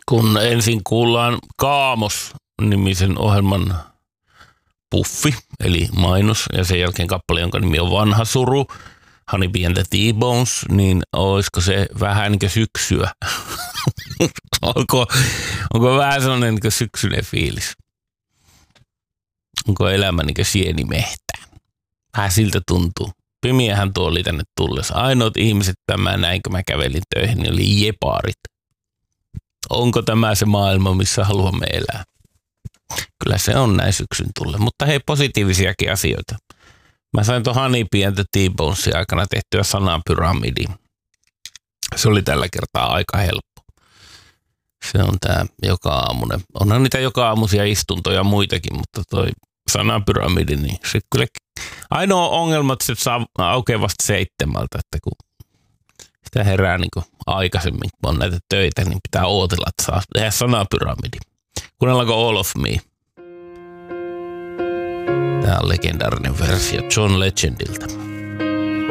kun ensin kuullaan Kaamos-nimisen ohjelman puffi, eli mainos, ja sen jälkeen kappale, jonka nimi on Vanha suru, Honeybee and the T-Bones, niin olisiko se vähän niin kuin syksyä? onko vähän sellainen niin kuin syksyinen fiilis? Onko elämä niin kuin sienimehtä? Vähän siltä tuntuu. Pimiähän tuo oli tänne tullessa. Ainoat ihmiset näin, kun mä kävelin töihin, niin oli jepaarit. Onko tämä se maailma, missä haluamme elää? Kyllä se on näin syksyn tulle. Mutta hei, positiivisiakin asioita. Mä sain tuon Honeybee and the T-Bonesin aikana tehtyä sanapyramidin. Se oli tällä kertaa aika helppo. Se on tää joka aamunen. Onhan niitä joka aamuisia istuntoja muitakin, mutta toi sanapyramidi, niin se kyllä ainoa ongelma, että se saa aukeaa vasta 7, että kun sitä herää niin kuin aikaisemmin, kun on näitä töitä, niin pitää ootella, että saa tehdä sanapyramidi. Kuunnellaanko All of Me? Tämä on legendaarinen versio John Legendiltä.